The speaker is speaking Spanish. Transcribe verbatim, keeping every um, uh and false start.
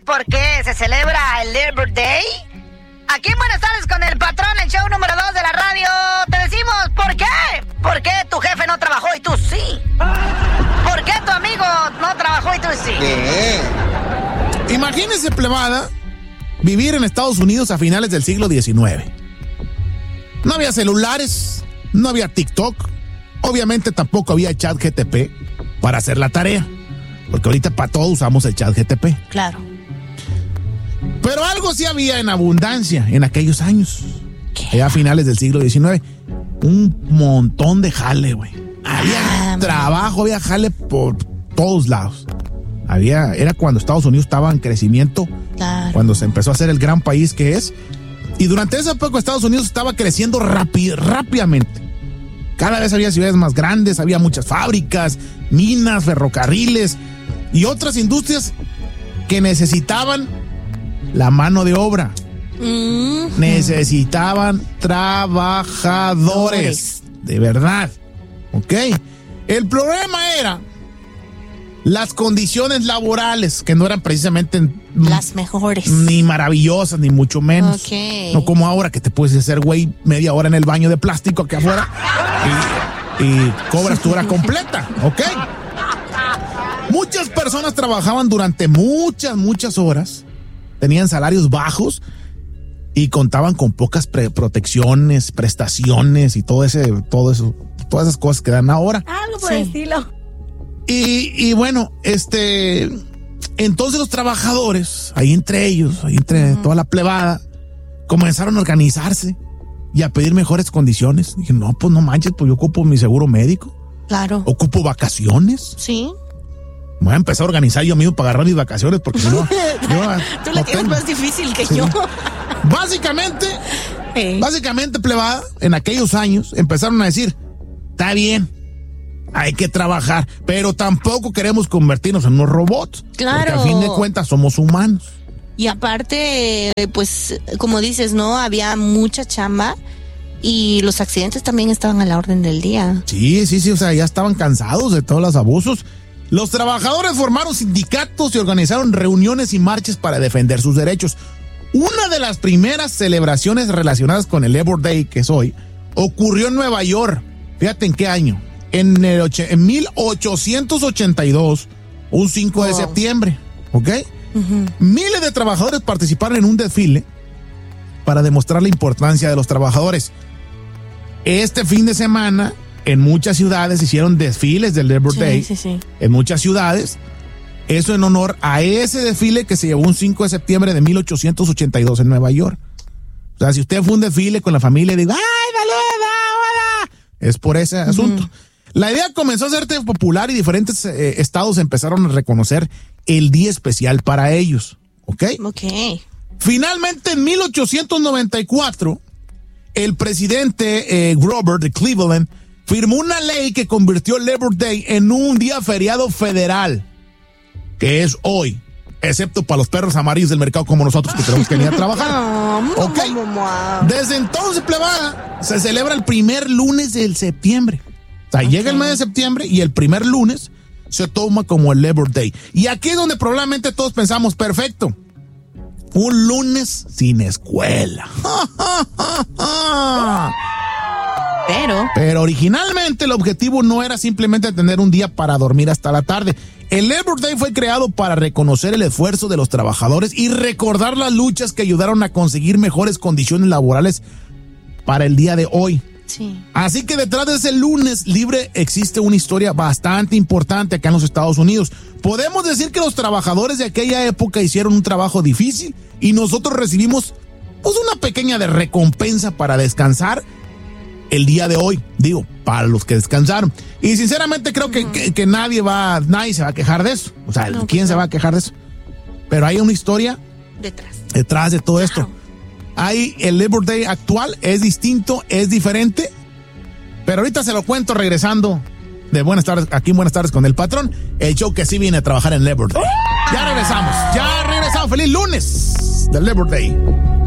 por qué se celebra el Labor Day? Aquí en Buenas Tardes con el Patrón, el show número dos de la radio, te decimos ¿por qué? ¿Por qué tu jefe no trabajó y tú sí? ¿Por qué tu amigo no trabajó y tú sí? Yeah. Imagínense, plebada, vivir en Estados Unidos a finales del siglo diecinueve. No había celulares, no había TikTok, obviamente tampoco había chat G T P para hacer la tarea, porque ahorita para todo usamos el chat G T P. Claro. Pero algo sí había en abundancia en aquellos años. ¿Qué? A finales del siglo diecinueve. Un montón de jale, güey. Había ah, trabajo, había jale por todos lados. Había, era cuando Estados Unidos estaba en crecimiento. Claro. Cuando se empezó a hacer el gran país que es. Y durante esa época Estados Unidos estaba creciendo rápid, rápidamente. Cada vez había ciudades más grandes, había muchas fábricas, minas, ferrocarriles y otras industrias que necesitaban la mano de obra. Mm-hmm. Necesitaban trabajadores. De verdad. ¿Ok? El problema era las condiciones laborales, que no eran precisamente las mejores. Ni maravillosas, ni mucho menos. Okay. No como ahora que te puedes hacer, güey, media hora en el baño de plástico aquí afuera y, y cobras tu hora completa. ¿Ok? Muchas personas trabajaban durante muchas, muchas horas. Tenían salarios bajos y contaban con pocas pre- protecciones, prestaciones y todo ese, todo eso, todas esas cosas que dan ahora. Algo por el estilo. Y, y bueno, este, entonces los trabajadores, ahí entre ellos, ahí entre uh-huh. toda la plebada, comenzaron a organizarse y a pedir mejores condiciones. Dije, no, pues no manches, pues yo ocupo mi seguro médico. Claro. Ocupo vacaciones. Sí. Voy a empezar a organizar yo mismo para agarrar mis vacaciones porque si no... yo, Tú la no tienes tengo. Más difícil que sí. yo. Básicamente, hey. básicamente, plebada, en aquellos años empezaron a decir, está bien, hay que trabajar, pero tampoco queremos convertirnos en unos robots. Claro. Porque a fin de cuentas somos humanos. Y aparte, pues, como dices, ¿no? Había mucha chamba y los accidentes también estaban a la orden del día. Sí, sí, sí, o sea, ya estaban cansados de todos los abusos. Los trabajadores formaron sindicatos y organizaron reuniones y marchas para defender sus derechos. Una de las primeras celebraciones relacionadas con el Labor Day, que es hoy, ocurrió en Nueva York. Fíjate en qué año. En, el och- en mil ochocientos ochenta y dos, un cinco de septiembre, ¿ok? Uh-huh. Miles de trabajadores participaron en un desfile para demostrar la importancia de los trabajadores. Este fin de semana, en muchas ciudades hicieron desfiles del Labor sí, Day. Sí, sí. En muchas ciudades. Eso en honor a ese desfile que se llevó un cinco de septiembre de mil ochocientos ochenta y dos en Nueva York. O sea, si usted fue a un desfile con la familia y dice, ¡ay, dale, hola! Es por ese uh-huh. asunto. La idea comenzó a ser popular y diferentes eh, estados empezaron a reconocer el día especial para ellos. ¿Ok? Ok. Finalmente, en mil ochocientos noventa y cuatro, el presidente eh, Grover de Cleveland firmó una ley que convirtió el Labor Day en un día feriado federal, que es hoy, excepto para los perros amarillos del mercado como nosotros que tenemos que venir a trabajar. Okay. Desde entonces, plebada, se celebra el primer lunes del septiembre. O sea, okay. llega el mes de septiembre y el primer lunes se toma como el Labor Day. Y aquí es donde probablemente todos pensamos, perfecto, un lunes sin escuela. Pero... Pero originalmente el objetivo no era simplemente tener un día para dormir hasta la tarde. El Labor Day fue creado para reconocer el esfuerzo de los trabajadores y recordar las luchas que ayudaron a conseguir mejores condiciones laborales para el día de hoy. Sí. Así que detrás de ese lunes libre existe una historia bastante importante acá en los Estados Unidos. Podemos decir que los trabajadores de aquella época hicieron un trabajo difícil y nosotros recibimos pues una pequeña de recompensa para descansar el día de hoy, digo, para los que descansaron. Y sinceramente creo que, uh-huh. que, que nadie va, nadie se va a quejar de eso. O sea, no, ¿quién se no. va a quejar de eso? Pero hay una historia detrás, detrás de todo wow. esto. Hay el Labor Day actual, es distinto, es diferente, pero ahorita se lo cuento regresando de Buenas Tardes, aquí en Buenas Tardes con el Patrón, el show que sí viene a trabajar en Labor Day. Ya regresamos, ya regresamos, feliz lunes del Labor Day.